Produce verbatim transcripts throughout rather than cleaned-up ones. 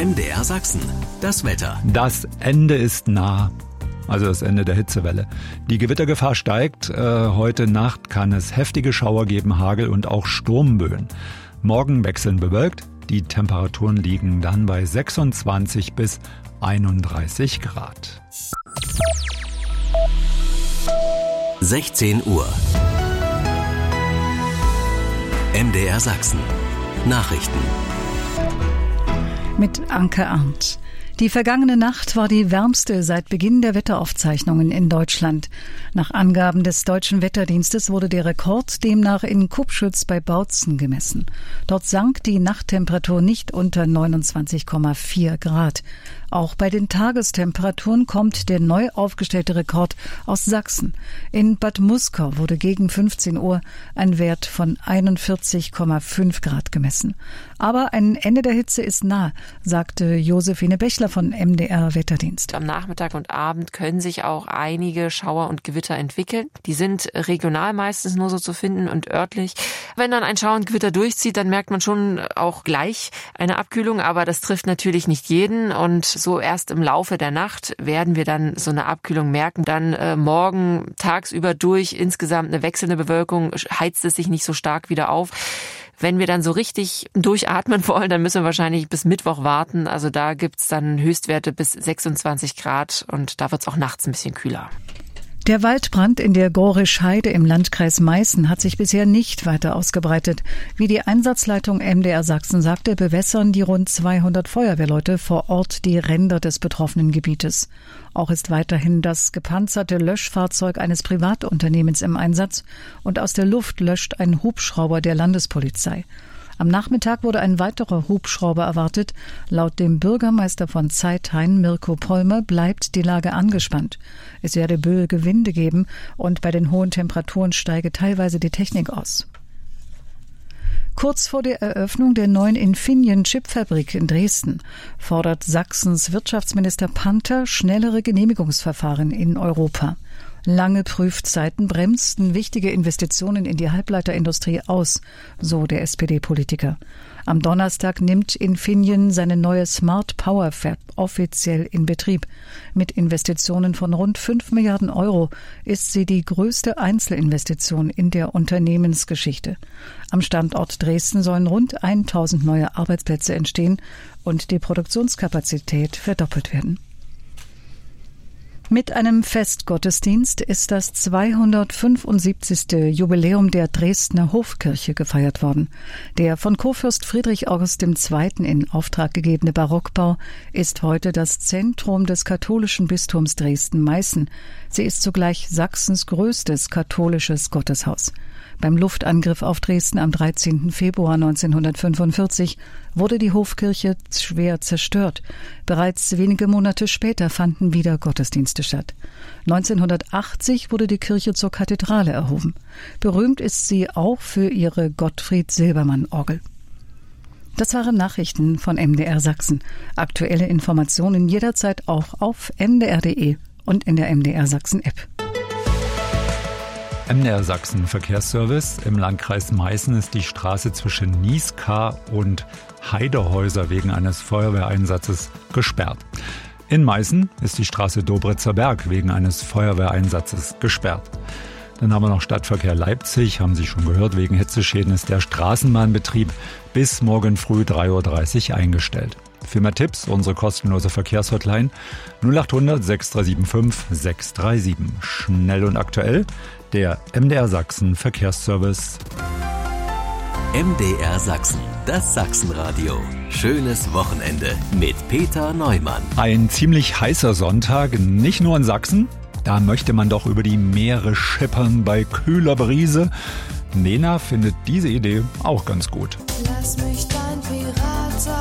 M D R Sachsen, das Wetter. Das Ende ist nah. Also das Ende der Hitzewelle. Die Gewittergefahr steigt. Äh, heute Nacht kann es heftige Schauer geben, Hagel und auch Sturmböen. Morgen wechseln bewölkt. Die Temperaturen liegen dann bei sechsundzwanzig bis einunddreißig Grad. sechzehn Uhr. M D R Sachsen. Nachrichten. Mit Anke Arndt. Die vergangene Nacht war die wärmste seit Beginn der Wetteraufzeichnungen in Deutschland. Nach Angaben des Deutschen Wetterdienstes wurde der Rekord demnach in Kupschütz bei Bautzen gemessen. Dort sank die Nachttemperatur nicht unter neunundzwanzig Komma vier Grad. Auch bei den Tagestemperaturen kommt der neu aufgestellte Rekord aus Sachsen. In Bad Muskau wurde gegen fünfzehn Uhr ein Wert von einundvierzig Komma fünf Grad gemessen. Aber ein Ende der Hitze ist nah, sagte Josephine Bechler von M D R Wetterdienst. Am Nachmittag und Abend können sich auch einige Schauer und Gewitter entwickeln. Die sind regional meistens nur so zu finden und örtlich. Wenn dann ein Schauer und Gewitter durchzieht, dann merkt man schon auch gleich eine Abkühlung, aber das trifft natürlich nicht jeden und so erst im Laufe der Nacht werden wir dann so eine Abkühlung merken. Dann äh, morgen tagsüber durch insgesamt eine wechselnde Bewölkung, heizt es sich nicht so stark wieder auf. Wenn wir dann so richtig durchatmen wollen, dann müssen wir wahrscheinlich bis Mittwoch warten. Also da gibt's dann Höchstwerte bis sechsundzwanzig Grad und da wird's auch nachts ein bisschen kühler. Der Waldbrand in der Gorisch Heide im Landkreis Meißen hat sich bisher nicht weiter ausgebreitet. Wie die Einsatzleitung M D R Sachsen sagte, bewässern die rund zweihundert Feuerwehrleute vor Ort die Ränder des betroffenen Gebietes. Auch ist weiterhin das gepanzerte Löschfahrzeug eines Privatunternehmens im Einsatz und aus der Luft löscht ein Hubschrauber der Landespolizei. Am Nachmittag wurde ein weiterer Hubschrauber erwartet. Laut dem Bürgermeister von Zeithain, Mirko Polmer, bleibt die Lage angespannt. Es werde böige Winde geben und bei den hohen Temperaturen steige teilweise die Technik aus. Kurz vor der Eröffnung der neuen Infineon-Chipfabrik in Dresden fordert Sachsens Wirtschaftsminister Panther schnellere Genehmigungsverfahren in Europa. Lange Prüfzeiten bremsten wichtige Investitionen in die Halbleiterindustrie aus, so der S P D-Politiker. Am Donnerstag nimmt Infineon seine neue Smart Power Fab offiziell in Betrieb. Mit Investitionen von rund fünf Milliarden Euro ist sie die größte Einzelinvestition in der Unternehmensgeschichte. Am Standort Dresden sollen rund tausend neue Arbeitsplätze entstehen und die Produktionskapazität verdoppelt werden. Mit einem Festgottesdienst ist das zweihundertfünfundsiebzigste Jubiläum der Dresdner Hofkirche gefeiert worden. Der von Kurfürst Friedrich August der Zweite in Auftrag gegebene Barockbau ist heute das Zentrum des katholischen Bistums Dresden-Meißen. Sie ist zugleich Sachsens größtes katholisches Gotteshaus. Beim Luftangriff auf Dresden am dreizehnten Februar neunzehnhundertfünfundvierzig wurde die Hofkirche schwer zerstört. Bereits wenige Monate später fanden wieder Gottesdienste statt. neunzehnhundertachtzig wurde die Kirche zur Kathedrale erhoben. Berühmt ist sie auch für ihre Gottfried-Silbermann-Orgel. Das waren Nachrichten von M D R Sachsen. Aktuelle Informationen jederzeit auch auf m d r punkt d e und in der M D R Sachsen-App. M D R Sachsen Verkehrsservice. Im Landkreis Meißen ist die Straße zwischen Nieskar und Heidehäuser wegen eines Feuerwehreinsatzes gesperrt. In Meißen ist die Straße Dobritzer Berg wegen eines Feuerwehreinsatzes gesperrt. Dann haben wir noch Stadtverkehr Leipzig, haben Sie schon gehört, wegen Hitzeschäden ist der Straßenbahnbetrieb bis morgen früh drei Uhr dreißig eingestellt. Für mehr Tipps unsere kostenlose Verkehrshotline null acht hundert sechs drei sieben fünf sechs drei sieben. Schnell und aktuell der M D R Sachsen Verkehrsservice. M D R Sachsen, das Sachsenradio. Schönes Wochenende mit Peter Neumann. Ein ziemlich heißer Sonntag, nicht nur in Sachsen. Da möchte man doch über die Meere schippern bei kühler Brise. Nena findet diese Idee auch ganz gut. Lass mich dein Pirat sein.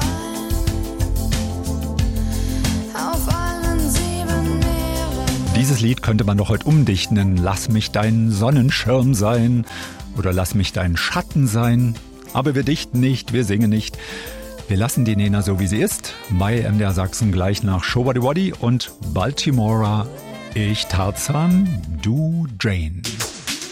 Dieses Lied könnte man doch heute umdichten in Lass mich dein Sonnenschirm sein oder Lass mich dein Schatten sein. Aber wir dichten nicht, wir singen nicht. Wir lassen die Nena so, wie sie ist. Bei M D R Sachsen gleich nach Show Body Body und Baltimora. Ich Tarzan, du Jane.